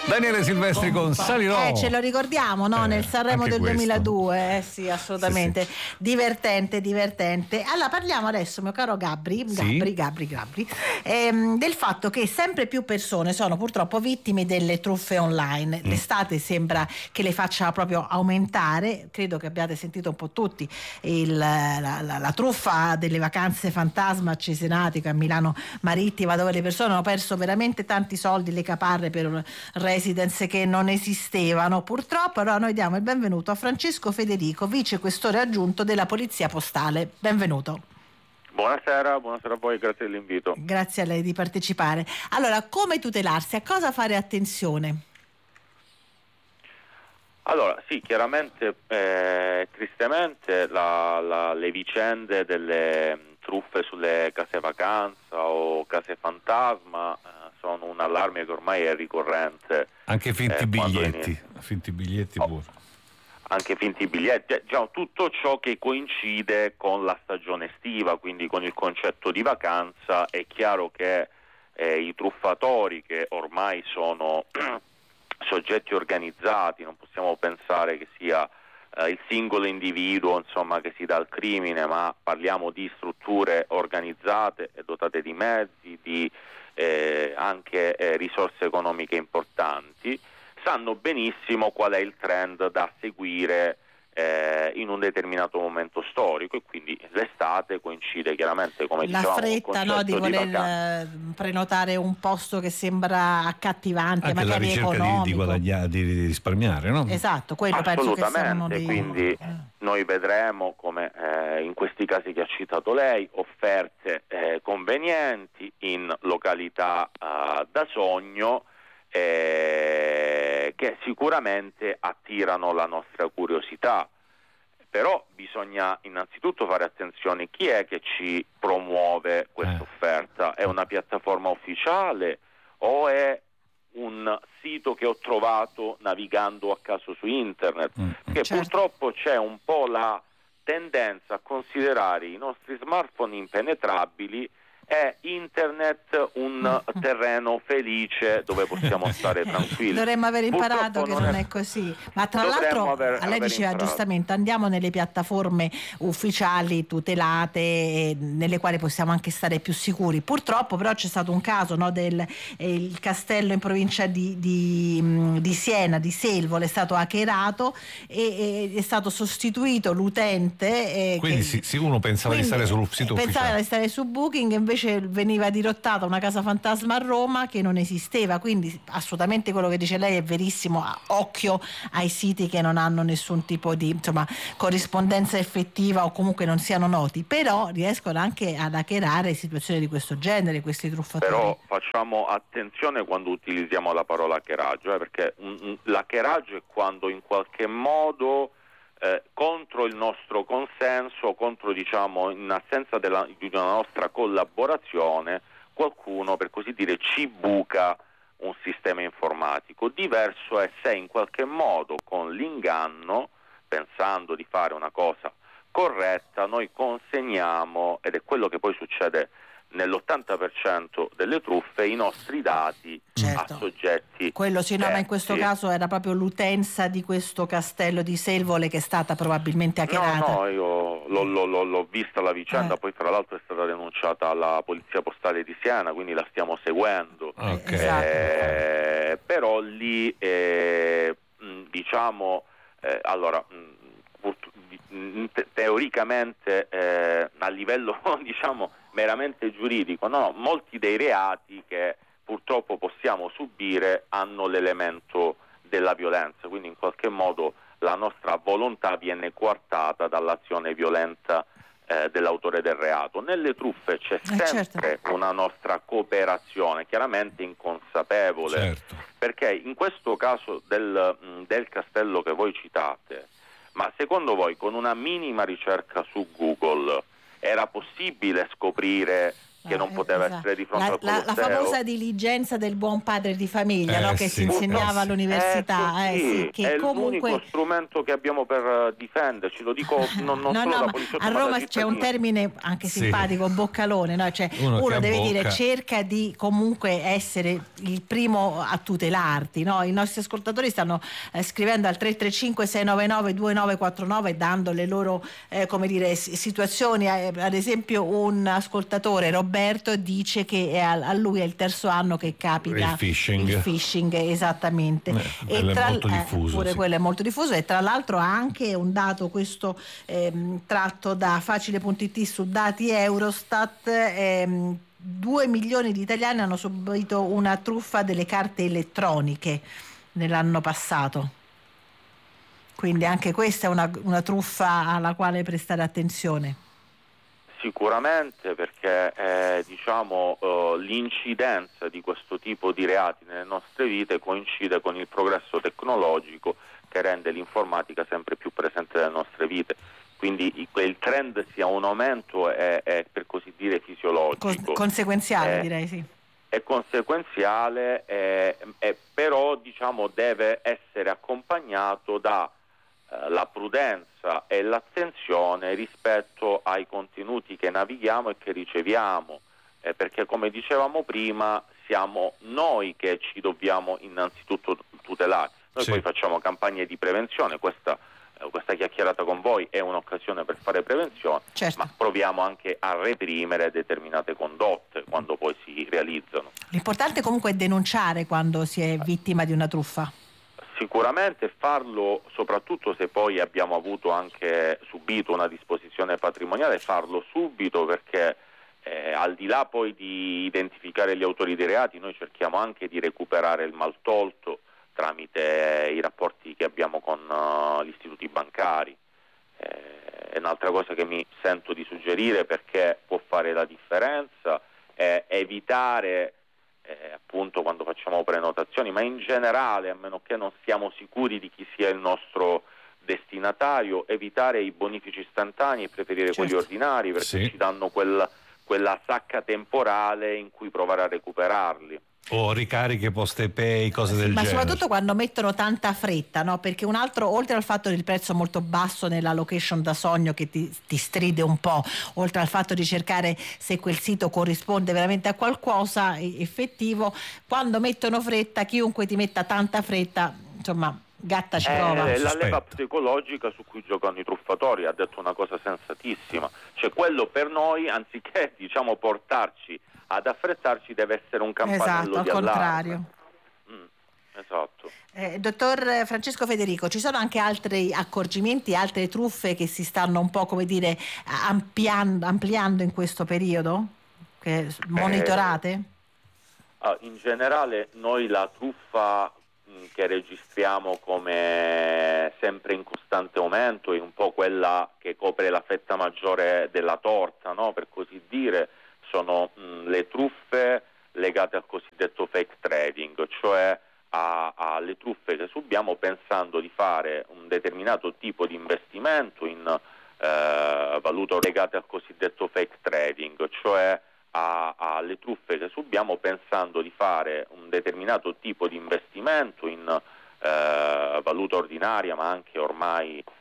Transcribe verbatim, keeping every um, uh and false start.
Daniele Silvestri con Salirò. Eh, ce lo ricordiamo, no? Eh, Nel Sanremo del questo. duemiladue, eh sì, assolutamente. Sì, sì. Divertente, divertente. Allora parliamo adesso, mio caro Gabri, Sì. Gabri, Gabri, Gabri, ehm, del fatto che sempre più persone sono purtroppo vittime delle truffe online. Mm. L'estate sembra che le faccia proprio aumentare. Credo che abbiate sentito un po' tutti il, la, la, la truffa delle vacanze fantasma a Cesenatico, a Milano Marittima, dove le persone hanno perso veramente tanti soldi, le caparre per un residence che non esistevano purtroppo. Allora noi diamo il benvenuto a Francesco Federico, vice questore aggiunto della Polizia Postale. Benvenuto. Buonasera, buonasera a voi, grazie dell'invito. Grazie a lei di partecipare. Allora, come tutelarsi? A cosa fare attenzione? Allora, sì, chiaramente, eh, tristemente, la, la, le vicende delle truffe sulle case vacanza o case fantasma eh, sono un allarme che ormai è ricorrente. Anche finti eh, biglietti, inizia... finti biglietti oh, pure. Anche finti biglietti, già tutto ciò che coincide con la stagione estiva, quindi con il concetto di vacanza. È chiaro che eh, i truffatori, che ormai sono soggetti organizzati, non possiamo pensare che sia eh, il singolo individuo, insomma, che si dà al crimine, ma parliamo di strutture organizzate e dotate di mezzi, di eh, anche eh, risorse economiche importanti, sanno benissimo qual è il trend da seguire eh, in un determinato momento storico, e quindi l'estate coincide chiaramente, come la dicevamo, fretta, no, di voler di prenotare un posto che sembra accattivante, anche magari la ricerca economico. di, di guadagnare, di, di risparmiare, no? Esatto, quello penso che sia uno dei... Quindi noi vedremo come eh, in questi casi che ha citato lei, offerte eh, convenienti in località eh, da sogno, eh, che sicuramente attirano la nostra curiosità. Però bisogna innanzitutto fare attenzione: chi è che ci promuove questa offerta? È una piattaforma ufficiale o è un sito che ho trovato navigando a caso su internet? Mm. Che Certo. purtroppo c'è un po' la tendenza a considerare i nostri smartphone impenetrabili è internet un terreno felice dove possiamo stare tranquilli. Dovremmo aver imparato Purtroppo che non è così. Ma tra Dovremmo l'altro aver- a lei aver diceva imparato. giustamente, andiamo nelle piattaforme ufficiali tutelate, eh, nelle quali possiamo anche stare più sicuri. Purtroppo però c'è stato un caso, no, del eh, il castello in provincia di, di, mh, di Siena, di Selvole, è stato hackerato e, e è stato sostituito l'utente. eh, Quindi che, sì, sì, uno pensava quindi, di stare sul sito pensava ufficiale. di stare su Booking, invece veniva dirottata una casa fantasma a Roma che non esisteva. Quindi assolutamente quello che dice lei è verissimo. Occhio ai siti che non hanno nessun tipo di, insomma, corrispondenza effettiva o comunque non siano noti, però riescono anche ad hackerare situazioni di questo genere, questi truffatori. Però facciamo attenzione quando utilizziamo la parola hackeraggio, eh, perché un, un, l'hackeraggio è quando in qualche modo eh, contro il nostro consenso, contro, diciamo, in assenza della, di una nostra collaborazione, qualcuno, per così dire, ci buca un sistema informatico. Diverso è se in qualche modo con l'inganno, pensando di fare una cosa corretta, noi consegniamo, ed è quello che poi succede nell'ottanta per cento delle truffe, i nostri dati Certo. a soggetti Quello sì, no, ma in terzi. questo caso era proprio l'utenza di questo castello di Selvole che è stata probabilmente hackerata. No, no, io l'ho, l'ho, l'ho, l'ho vista la vicenda, Eh. poi tra l'altro è stata denunciata alla Polizia Postale di Siena, quindi la stiamo seguendo. Ok. Esatto. Eh, però lì eh, mh, diciamo eh, allora mh, purt- mh, te- teoricamente eh, a livello diciamo meramente giuridico, no, molti dei reati che purtroppo possiamo subire hanno l'elemento della violenza, quindi in qualche modo la nostra volontà viene coartata dall'azione violenta eh, dell'autore del reato. Nelle truffe c'è Eh, sempre certo. una nostra cooperazione, chiaramente inconsapevole, Certo. perché in questo caso del, mh, del castello che voi citate, ma secondo voi con una minima ricerca su Google era possibile scoprire che non poteva esatto. essere di fronte la, al la, la famosa diligenza del buon padre di famiglia, eh, no? Che sì, si insegnava eh, all'università, eh, eh, sì, sì, che è comunque l'unico strumento che abbiamo per difenderci, lo dico non, non no, solo no, da ma poliziotto, a ma Roma da c'è un cittadino. termine anche Sì. simpatico, boccalone, no? Cioè, Uno uno che deve abbocca. dire cerca di comunque essere il primo a tutelarti, no? I nostri ascoltatori stanno eh, scrivendo al tre tre cinque sei nove nove due nove quattro nove dando le loro eh, come dire situazioni, eh, ad esempio un ascoltatore, Roberto, dice che è a, a lui è il terzo anno che capita Il phishing. il phishing, esattamente. Eh, E è tra, molto diffuso, eh, pure sì. quello è molto diffuso, e tra l'altro ha anche un dato, questo ehm, tratto da facile punto it su dati Eurostat, ehm, due milioni di italiani hanno subito una truffa delle carte elettroniche nell'anno passato. Quindi anche questa è una, una truffa alla quale prestare attenzione. Sicuramente, perché eh, diciamo eh, l'incidenza di questo tipo di reati nelle nostre vite coincide con il progresso tecnologico che rende l'informatica sempre più presente nelle nostre vite. Quindi il trend sia un aumento è, è per così dire fisiologico. Cos- conseguenziale Eh, direi, sì. È conseguenziale, eh, eh, però diciamo deve essere accompagnato da eh, la prudenza e l'attenzione rispetto ai contenuti che navighiamo e che riceviamo, eh, perché come dicevamo prima siamo noi che ci dobbiamo innanzitutto tutelare. Noi Sì. poi facciamo campagne di prevenzione, questa questa chiacchierata con voi è un'occasione per fare prevenzione, Certo. ma proviamo anche a reprimere determinate condotte quando poi si realizzano. L'importante comunque è denunciare quando si è vittima di una truffa. Sicuramente farlo, soprattutto se poi abbiamo avuto anche subito una disposizione patrimoniale, farlo subito, perché eh, al di là poi di identificare gli autori dei reati, noi cerchiamo anche di recuperare il maltolto tramite i rapporti che abbiamo con uh, gli istituti bancari. Eh, è un'altra cosa che mi sento di suggerire, perché può fare la differenza, è evitare eh, appunto quando facciamo prenotazioni, ma in generale, a meno che non siamo sicuri di chi sia il nostro destinatario, evitare i bonifici istantanei e preferire Certo. quelli ordinari, perché Sì. ci danno quel, quella sacca temporale in cui provare a recuperarli. O ricariche, poste pay, cose del Ma genere. soprattutto quando mettono tanta fretta, no? Perché un altro, oltre al fatto del prezzo molto basso nella location da sogno che ti, ti stride un po', oltre al fatto di cercare se quel sito corrisponde veramente a qualcosa effettivo, quando mettono fretta, chiunque ti metta tanta fretta, insomma, gatta ci prova. Eh, la Sospetto. leva psicologica su cui giocano i truffatori, ha detto una cosa sensatissima, cioè quello per noi, anziché diciamo portarci ad affrettarci, deve essere un campanello Esatto, di al allarme. contrario. Mm, esatto. Eh, dottor Francesco Federico, ci sono anche altri accorgimenti, altre truffe che si stanno un po', come dire, ampliando, ampliando in questo periodo? Che monitorate? Eh, in generale noi la truffa mh, che registriamo come sempre in costante aumento è un po' quella che copre la fetta maggiore della torta, no? Per così dire, sono mh, le truffe legate al cosiddetto fake trading, cioè a, alle truffe che subiamo pensando di fare un determinato tipo di investimento in eh, valuta legate al cosiddetto fake trading, cioè a, alle truffe che subiamo pensando di fare un determinato tipo di investimento in eh, valuta ordinaria, ma anche ormai